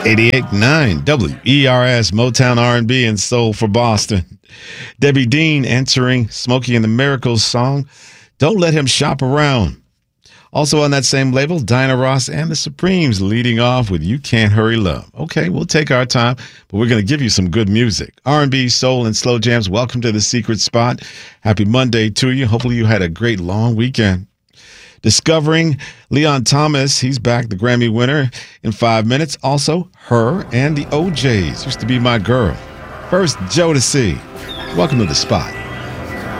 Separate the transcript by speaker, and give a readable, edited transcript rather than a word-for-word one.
Speaker 1: 88.9 WERS, Motown R&B and Soul for Boston. Debbie Dean entering Smokey and the Miracles song, Don't Let Him Shop Around. Also on that same label, Diana Ross and the Supremes leading off with You Can't Hurry Love. Okay, we'll take our time, but we're going to give you some good music. R&B, soul, and slow jams. Welcome to The Secret Spot. Happy Monday to you. Hopefully you had a great long weekend. Discovering Leon Thomas, he's back, the Grammy winner, in 5 minutes. Also, Her and the OJs, Used to Be My Girl. First, Jodeci. Welcome to The Spot.